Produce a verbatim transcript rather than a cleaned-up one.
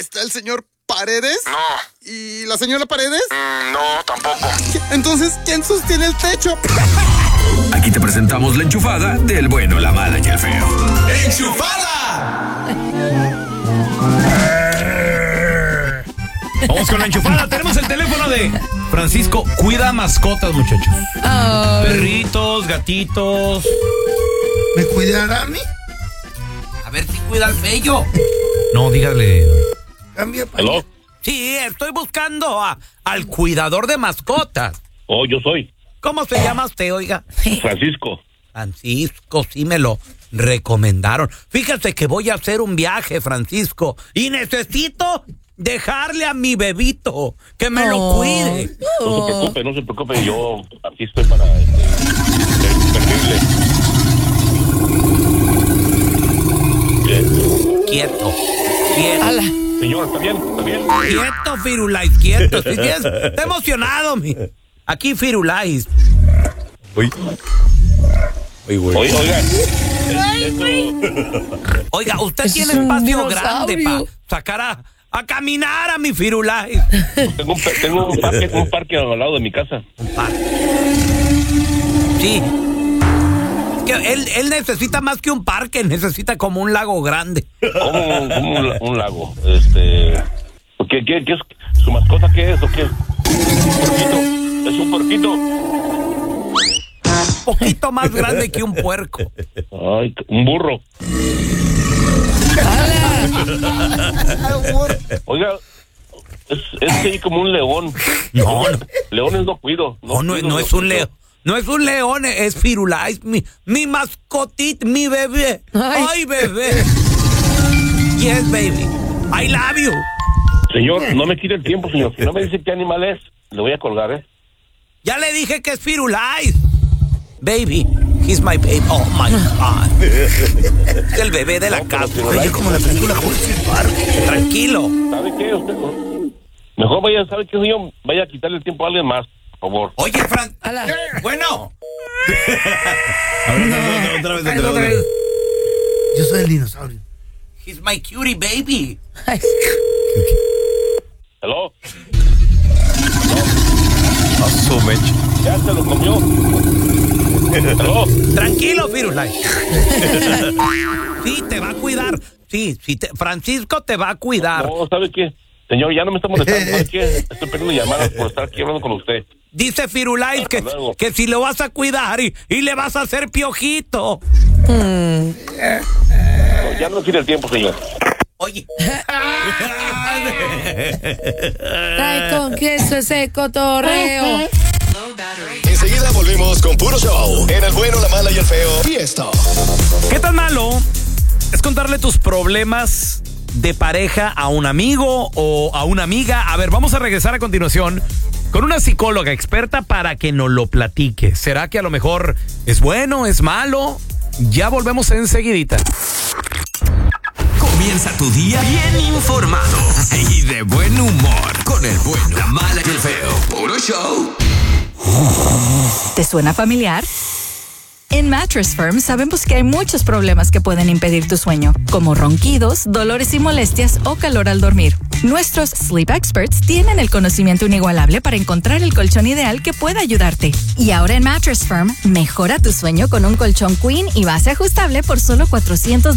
¿está el señor Paredes? No. ¿Y la señora Paredes? Mm, no, tampoco. Entonces, ¿quién sostiene el techo? Aquí te presentamos la enchufada del bueno, la mala y el feo. ¡Enchufada! Vamos con la enchufada. Tenemos el teléfono de Francisco. Cuida mascotas, muchachos. Ay. Perritos, gatitos. ¿Me cuidará a mí? A ver si cuida al bello. No, dígale. Cambia para ¿Aló? allá. Sí, estoy buscando a, al cuidador de mascotas. Oh, yo soy ¿Cómo se llama usted, oiga? Francisco. Francisco, sí me lo recomendaron. Fíjate que voy a hacer un viaje, Francisco, y necesito dejarle a mi bebito que me lo cuide. No se preocupe, no se preocupe. Yo aquí estoy para este, servirle. Bien. Quieto, quieto. Ala. Señor, ¿está bien? ¿Está bien? Quieto, Firulais, quieto. ¿Sí tienes? Está emocionado, mi. Aquí, Firulais. Uy. Uy, güey. Oiga, oiga. Oiga, usted Ese tiene es un espacio grande dinosaurio. para sacar a, a caminar a mi Firulais. Tengo un, tengo un parque, un parque al lado de mi casa. Un par. Sí. Es que él, él necesita más que un parque, necesita como un lago grande. Como, un, como un, un lago. Este, ¿qué, qué, qué es? ¿Su mascota qué es o qué? ¿Un puerquito? ¿Es un puerquito? Un poquito más grande que un puerco. Ay, un burro. Oiga, es, es ahí como un león. No, no. Leones no cuido. No, no, cuido, no es no un cuido. león. No es un león, es Firulais, mi, mi mascotita, mi bebé. Ay, Ay. bebé. Yes, baby. I love you. Señor, no me quite el tiempo, señor. Si no me dice qué animal es, le voy a colgar, ¿eh? Ya le dije que es Firulais. Baby, he's my baby. Oh, my God. Es el bebé de la No, pero casa. Firulais- Oye, como la película Jurassic Park. Tranquilo. ¿Sabe qué? Usted, mejor vaya, ¿sabe qué, señor? Vaya a quitarle el tiempo a alguien más, por favor. Oye, Fran. Ala. Bueno. A ver, otra vez, otra vez, otra vez. Yo soy el dinosaurio. He's my cutie baby. Ay. ¿Hello? A su mecha. ¿Ya se lo comió? ¿Hello? Tranquilo, Firulais. Sí, te va a cuidar. Sí, sí, te- Francisco te va a cuidar. No, ¿sabe qué? Señor, ya no me está molestando. ¿Sabe qué? Estoy perdiendo llamadas por estar aquí hablando con usted. Dice Firulais que, Hasta luego. que si lo vas a cuidar y, y le vas a hacer piojito. No, ya no me quite el tiempo, señor. Oye. Ay, con queso ese cotorreo. Enseguida volvemos con puro show en el bueno, la mala y el feo. Y esto. ¿Qué tan malo es contarle tus problemas de pareja a un amigo o a una amiga? A ver, vamos a regresar a continuación con una psicóloga experta para que nos lo platique. ¿Será que a lo mejor es bueno, es malo? Ya volvemos enseguidita. Comienza tu día bien informado y de buen humor con el bueno, la mala y el feo. Puro show. ¿Te suena familiar? En Mattress Firm sabemos que hay muchos problemas que pueden impedir tu sueño, como ronquidos, dolores y molestias o calor al dormir. Nuestros Sleep Experts tienen el conocimiento inigualable para encontrar el colchón ideal que pueda ayudarte. Y ahora en Mattress Firm, mejora tu sueño con un colchón queen y base ajustable por solo cuatrocientos